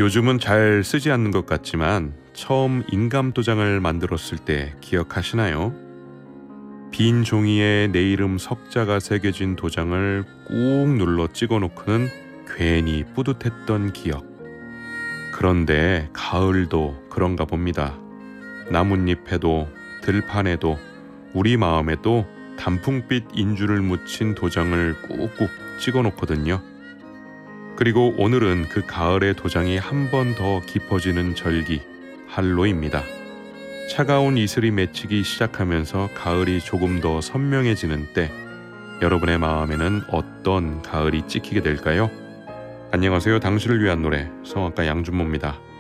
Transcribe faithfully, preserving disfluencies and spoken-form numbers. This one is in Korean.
요즘은 잘 쓰지 않는 것 같지만 처음 인감 도장을 만들었을 때 기억하시나요? 빈 종이에 내 이름 석자가 새겨진 도장을 꾹 눌러 찍어 놓고는 괜히 뿌듯했던 기억. 그런데 가을도 그런가 봅니다. 나뭇잎에도 들판에도 우리 마음에도 단풍빛 인주를 묻힌 도장을 꾹꾹 찍어 놓거든요. 그리고 오늘은 그 가을의 도장이 한 번 더 깊어지는 절기, 한로입니다. 차가운 이슬이 맺히기 시작하면서 가을이 조금 더 선명해지는 때, 여러분의 마음에는 어떤 가을이 찍히게 될까요? 안녕하세요. 당신을 위한 노래, 성악가 양준모입니다.